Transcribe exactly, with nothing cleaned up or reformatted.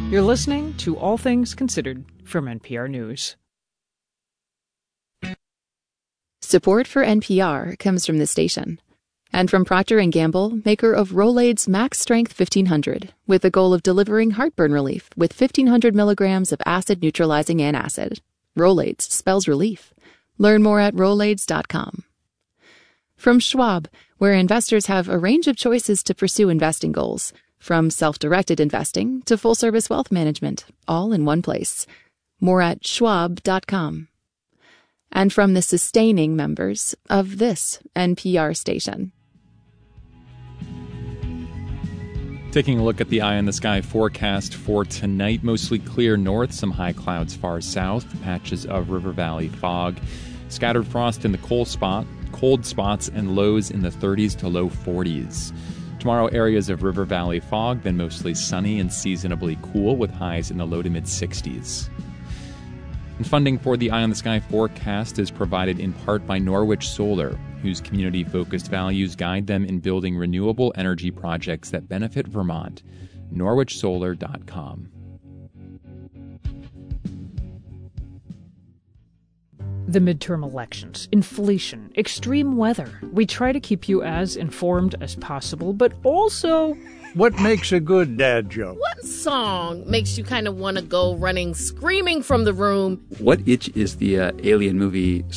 You're listening to All Things Considered from N P R News. Support for N P R comes from this station and from Procter and Gamble, maker of Rolaids Max Strength fifteen hundred, with the goal of delivering heartburn relief with fifteen hundred milligrams of acid-neutralizing antacid. Rolaids spells relief. Learn more at rolaids dot com. From Schwab, where investors have a range of choices to pursue investing goals, from self-directed investing to full-service wealth management, all in one place. More at schwab dot com. And from the sustaining members of this N P R station. Taking a look at the eye in the sky forecast for tonight, mostly clear north, some high clouds far south, patches of river valley fog, scattered frost in the cold spot, cold spots and lows in the thirties to low forties. Tomorrow, areas of river valley fog, then mostly sunny and seasonably cool with highs in the low to mid sixties. And funding for the Eye on the Sky forecast is provided in part by Norwich Solar, whose community-focused values guide them in building renewable energy projects that benefit Vermont. norwich solar dot com. The midterm elections, inflation, extreme weather. We try to keep you as informed as possible, but also... What makes a good dad joke? What song makes you kind of want to go running, screaming from the room? What itch is the uh, alien movie